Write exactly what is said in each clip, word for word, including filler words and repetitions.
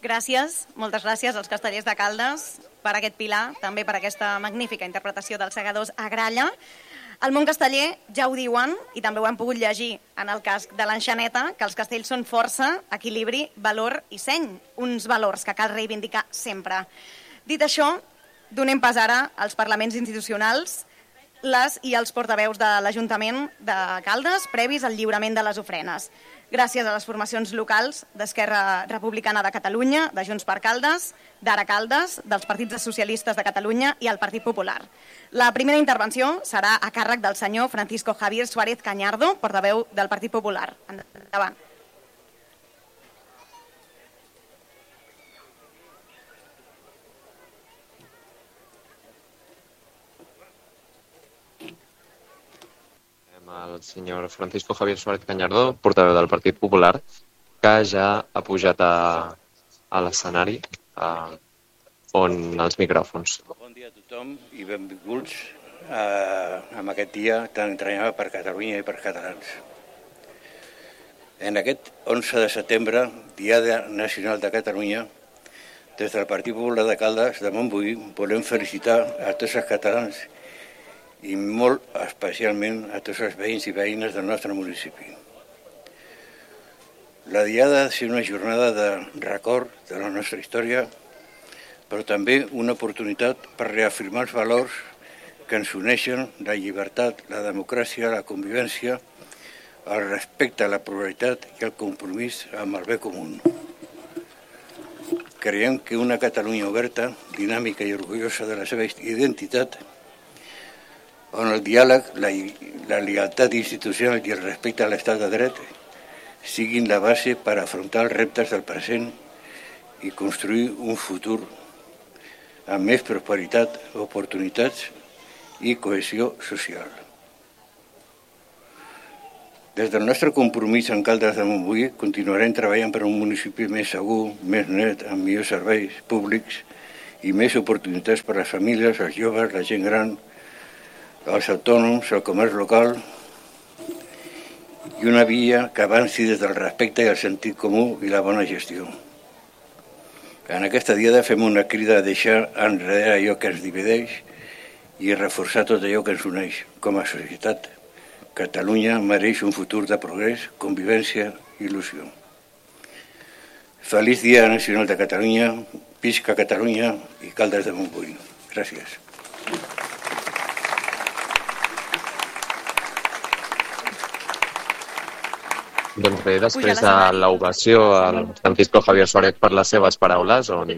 Gràcies, moltes gràcies als castellers de Caldes per aquest pilar, també per aquesta magnífica interpretació dels segadors a gralla. El món casteller ja ho diuen, i també ho hem pogut llegir en el casc de l'enxaneta, que els castells són força, equilibri, valor i seny, uns valors que cal reivindicar sempre. Dit això, donem pas ara als parlaments institucionals, les i els portaveus de l'Ajuntament de Caldes, previs al lliurament de les ofrenes. Gràcies a les formacions locals d'Esquerra Republicana de Catalunya, de Junts per Caldes, d'Ara Caldes, dels partits socialistes de Catalunya i el Partit Popular. La primera intervenció serà a càrrec del senyor Francisco Javier Suárez Cañardo, portaveu del Partit Popular. Endavant. El senyor Francisco Javier Suárez Cañardo, portaveu del Partit Popular, que ja ha pujat a, a l'escenari on els micròfons. Bon dia a tothom i benvinguts a, a aquest dia tan entranyable per Catalunya i per catalans. En aquest onze de setembre, Diada Nacional de Catalunya, des del Partit Popular de Caldes de Montbui volem felicitar a tots els catalans i molt especialment a tots els veïns i veïnes del nostre municipi. La Diada ha de ser una jornada de record de la nostra història, però també una oportunitat per reafirmar els valors que ens uneixen, la llibertat, la democràcia, la convivència, el respecte a la pluralitat i el compromís amb el bé comú. Creiem que una Catalunya oberta, dinàmica i orgullosa de la seva identitat, on el diàleg, la, la lleialtat institucional i el respecte a l'estat de dret siguin la base per afrontar els reptes del present i construir un futur amb més prosperitat, oportunitats i cohesió social. Des del nostre compromís en Caldes de Montbui continuarem treballant per un municipi més segur, més net, amb millors serveis públics i més oportunitats per a les famílies, els joves, la gent gran, els autònoms, el comerç local i una via que avanci des del respecte i el sentit comú i la bona gestió. En aquesta diada fem una crida a deixar enrere allò que ens divideix i reforçar tot allò que ens uneix com a societat. Catalunya mereix un futur de progrés, convivència i il·lusió. Feliç Dia Nacional de Catalunya, visca Catalunya i Caldes de Montbui. Gràcies. Doncs bé, després de l'ovació al Francisco Javier Suárez per les seves paraules, on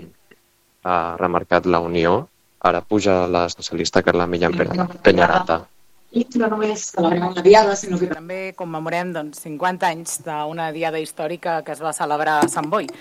ha remarcat la unió, ara puja la socialista Carla Millán Peñarata. I no només celebrem la diada, sinó que també commemorem doncs, cinquanta anys d'una diada històrica que es va celebrar a Sant Boi.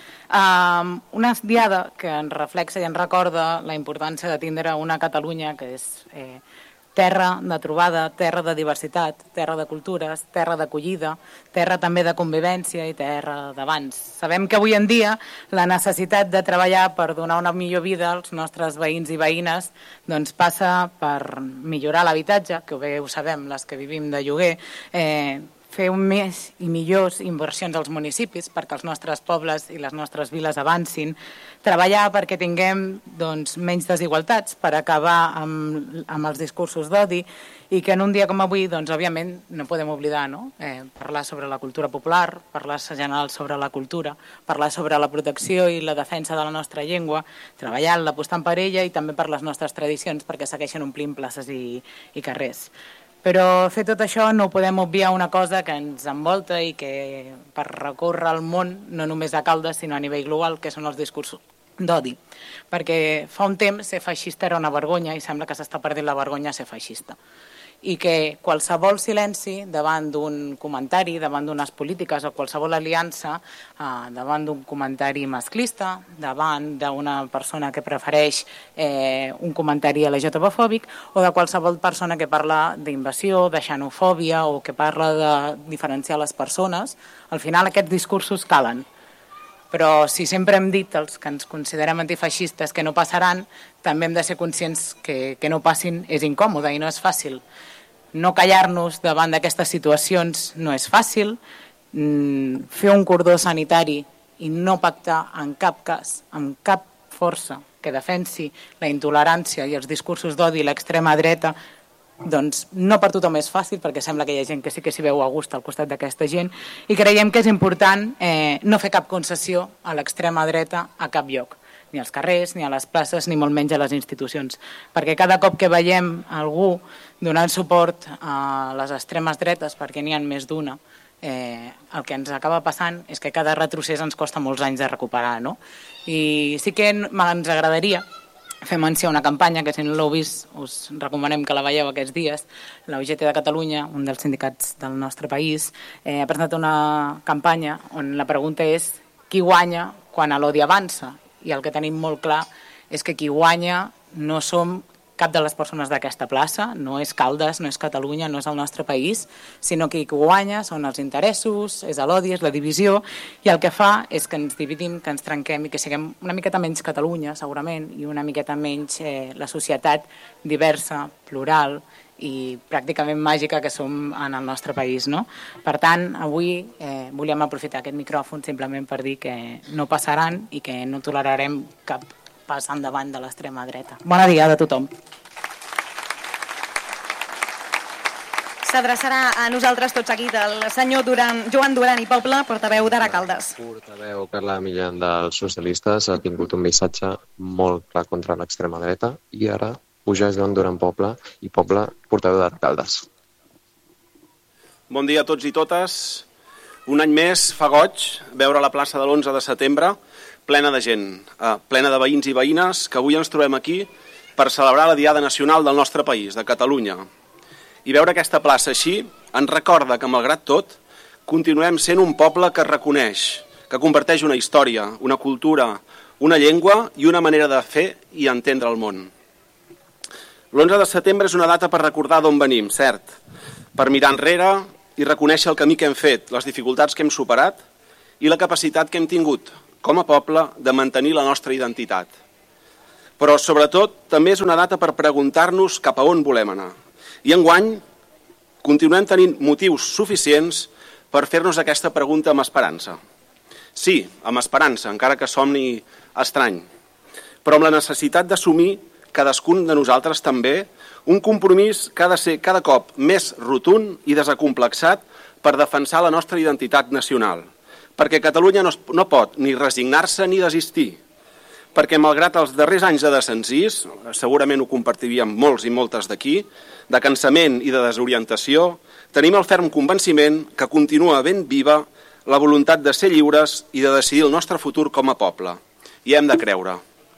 Um, una diada que ens reflexa i ens recorda la importància de tindre una Catalunya que és eh, terra de trobada, terra de diversitat, terra de cultures, terra d'acollida, terra també de convivència i terra d'abans. Sabem que avui en dia la necessitat de treballar per donar una millor vida als nostres veïns i veïnes doncs passa per millorar l'habitatge, que bé ho sabem, les que vivim de lloguer, eh, fer més i millors inversions als municipis perquè els nostres pobles i les nostres viles avancin, treballar perquè tinguem doncs, menys desigualtats per acabar amb, amb els discursos d'odi i que en un dia com avui, doncs, òbviament, no podem oblidar, no? Eh, parlar sobre la cultura popular, parlar en general sobre la cultura, parlar sobre la protecció i la defensa de la nostra llengua, treballant-la, apostant per ella i també per les nostres tradicions perquè segueixen omplint places i, i carrers. Però fer tot això no podem obviar una cosa que ens envolta i que per recórrer el món, no només a Caldes, sinó a nivell global, que són els discursos d'odi. Perquè fa un temps ser feixista era una vergonya i sembla que s'està perdent la vergonya ser feixista. I que qualsevol silenci davant d'un comentari, davant d'unes polítiques o qualsevol aliança, eh, davant d'un comentari masclista, davant d'una persona que prefereix eh, un comentari L G T B-fòbic o de qualsevol persona que parla d'invasió, de xenofòbia o que parla de diferenciar les persones, al final aquests discursos calen. Però si sempre hem dit, els que ens considerem antifeixistes, que no passaran, també hem de ser conscients que, que no passin és incòmode i no és fàcil. No callar-nos davant d'aquestes situacions no és fàcil. Fer un cordó sanitari i no pactar en cap cas, amb cap força que defensi la intolerància i els discursos d'odi i l'extrema dreta, doncs no per tothom és fàcil, perquè sembla que hi ha gent que sí que s'hi veu a gust al costat d'aquesta gent, i creiem que és important eh, no fer cap concessió a l'extrema dreta a cap lloc, ni als carrers, ni a les places, ni molt menys a les institucions, perquè cada cop que veiem algú donant suport a les extremes dretes, perquè n'hi ha més d'una, eh, el que ens acaba passant és que cada retrocés ens costa molts anys de recuperar, no? I sí que ens agradaria fer menció a una campanya que, si no l'heu vist, us recomanem que la veieu aquests dies. La U G T de Catalunya, un dels sindicats del nostre país, eh, ha presentat una campanya on la pregunta és qui guanya quan l'odi avança, i el que tenim molt clar és que qui guanya no som cap de les persones d'aquesta plaça, no és Caldes, no és Catalunya, no és el nostre país, sinó que qui guanya són els interessos, és l'odi, és la divisió, i el que fa és que ens dividim, que ens trenquem i que siguem una miqueta menys Catalunya, segurament, i una miqueta menys eh, la societat diversa, plural i pràcticament màgica que som en el nostre país, no? Per tant, avui eh, volíem aprofitar aquest micròfon simplement per dir que no passaran i que no tolerarem cap pas endavant de l'extrema dreta. Bona diada a tothom. S'adreçarà a nosaltres tot seguit el senyor Duran, Joan Duran i Poble, portaveu d'Ara Caldes. La portaveu Carla Millán dels socialistes ha tingut un missatge molt clar contra l'extrema dreta i ara puja Joan Duran Poble i Poble, portaveu d'Ara Caldes. Bon dia a tots i totes. Un any més fa goig veure la plaça de l'onze de setembre plena de gent, eh, plena de veïns i veïnes que avui ens trobem aquí per celebrar la Diada Nacional del nostre país, de Catalunya. I veure aquesta plaça així ens recorda que, malgrat tot, continuem sent un poble que es reconeix, que comparteix una història, una cultura, una llengua i una manera de fer i entendre el món. L'onze de setembre és una data per recordar d'on venim, cert, per mirar enrere i reconèixer el camí que hem fet, les dificultats que hem superat i la capacitat que hem tingut com a poble de mantenir la nostra identitat. Però, sobretot, també és una data per preguntar-nos cap a on volem anar. I enguany continuem tenint motius suficients per fer-nos aquesta pregunta amb esperança. Sí, amb esperança, encara que somni estrany, però amb la necessitat d'assumir cadascun de nosaltres també un compromís que ha de ser cada cop més rotund i desacomplexat per defensar la nostra identitat nacional, perquè Catalunya no, no pot ni resignar-se ni desistir, perquè malgrat els darrers anys de desencís, segurament ho compartiríem molts i moltes d'aquí, de cansament i de desorientació, tenim el ferm convenciment que continua ben viva la voluntat de ser lliures i de decidir el nostre futur com a poble. I hem de creure.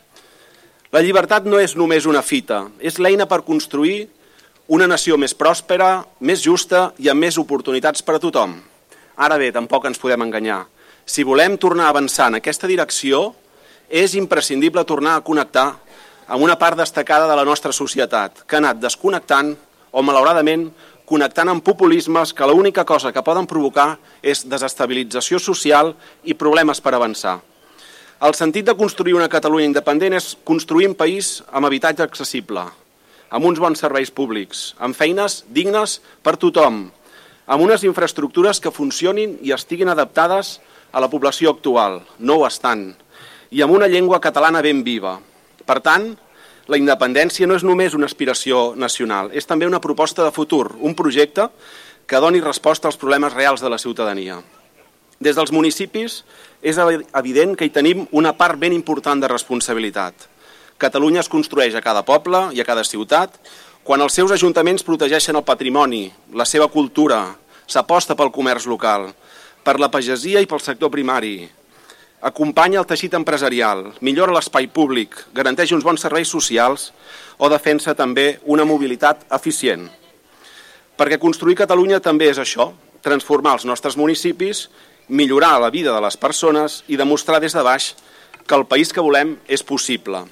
La llibertat no és només una fita, és l'eina per construir una nació més pròspera, més justa i amb més oportunitats per a tothom. Ara bé, tampoc ens podem enganyar. Si volem tornar a avançar en aquesta direcció, és imprescindible tornar a connectar amb una part destacada de la nostra societat, que ha anat desconnectant o, malauradament, connectant amb populismes que l'única cosa que poden provocar és desestabilització social i problemes per avançar. El sentit de construir una Catalunya independent és construir un país amb habitatge accessible, amb uns bons serveis públics, amb feines dignes per tothom, amb unes infraestructures que funcionin i estiguin adaptades a la població actual, no ho estan, i amb una llengua catalana ben viva. Per tant, la independència no és només una aspiració nacional, és també una proposta de futur, un projecte que doni resposta als problemes reals de la ciutadania. Des dels municipis és evident que hi tenim una part ben important de responsabilitat. Catalunya es construeix a cada poble i a cada ciutat quan els seus ajuntaments protegeixen el patrimoni, la seva cultura, s'aposta pel comerç local, per la pagesia i pel sector primari, acompanya el teixit empresarial, millora l'espai públic, garanteix uns bons serveis socials o defensa també una mobilitat eficient. Perquè construir Catalunya també és això, transformar els nostres municipis, millorar la vida de les persones i demostrar des de baix que el país que volem és possible.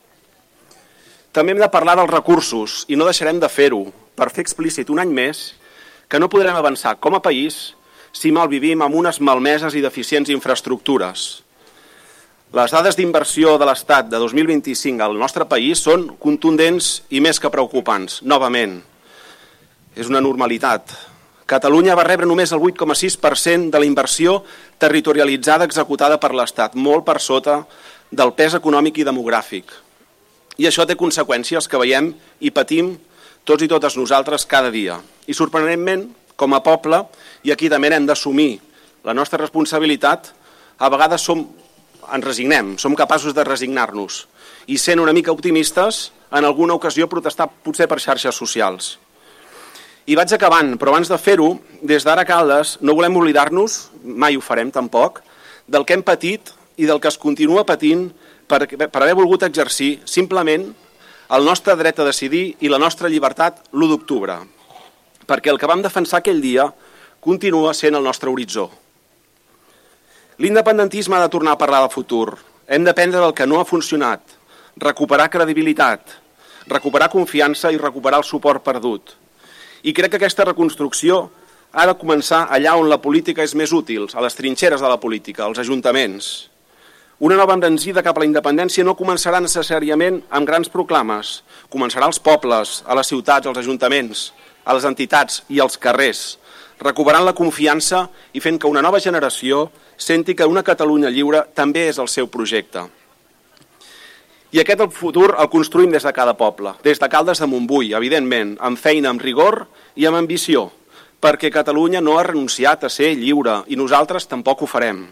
També hem de parlar dels recursos i no deixarem de fer-ho per fer explícit un any més que no podrem avançar com a país si malvivim amb unes malmeses i deficients infraestructures. Les dades d'inversió de l'Estat de dos mil vint-i-cinc al nostre país són contundents i més que preocupants, novament. És una normalitat Catalunya va rebre només el vuit coma sis per cent de la inversió territorialitzada executada per l'Estat, molt per sota del pes econòmic i demogràfic. I això té conseqüències que veiem i patim tots i totes nosaltres cada dia. I sorprenentment, com a poble, i aquí també hem d'assumir la nostra responsabilitat, a vegades som, ens resignem, som capaços de resignar-nos i sent una mica optimistes, en alguna ocasió protestar potser per xarxes socials. I vaig acabant, però abans de fer-ho, des d'ara Caldes, no volem oblidar-nos, mai ho farem tampoc, del que hem patit i del que es continua patint per, per haver volgut exercir simplement el nostre dret a decidir i la nostra llibertat l'u d'octubre, perquè el que vam defensar aquell dia continua sent el nostre horitzó. L'independentisme ha de tornar a parlar de futur. Hem d'aprendre del que no ha funcionat, recuperar credibilitat, recuperar confiança i recuperar el suport perdut. I crec que aquesta reconstrucció ha de començar allà on la política és més útil, a les trinxeres de la política, als ajuntaments. Una nova embranzida cap a la independència no començarà necessàriament amb grans proclames, començarà als pobles, a les ciutats, als ajuntaments, a les entitats i als carrers, recuperant la confiança i fent que una nova generació senti que una Catalunya lliure també és el seu projecte. I aquest el futur el construïm des de cada poble, des de Caldes de Montbui, evidentment, amb feina, amb rigor i amb ambició, perquè Catalunya no ha renunciat a ser lliure i nosaltres tampoc ho farem.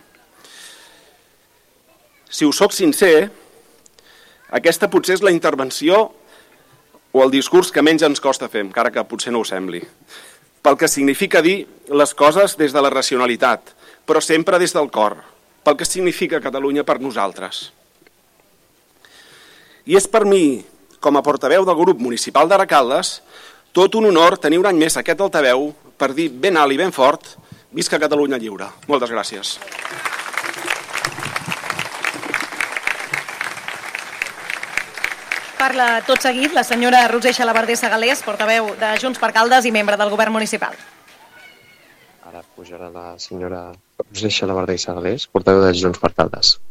Si us soc sincer, aquesta potser és la intervenció o el discurs que menys ens costa fer, encara que potser no ho sembli, pel que significa dir les coses des de la racionalitat, però sempre des del cor, pel que significa Catalunya per nosaltres. I és per mi, com a portaveu del grup municipal d'Ara Caldes, tot un honor tenir un any més aquest altaveu per dir ben alt i ben fort, visca Catalunya lliure. Moltes gràcies. Parla tot seguit la senyora Roser Xalabarder Segalés, portaveu de Junts per Caldes i membre del govern municipal. Ara pujarà la senyora Roser Xalabarder Segalés, portaveu de Junts per Caldes.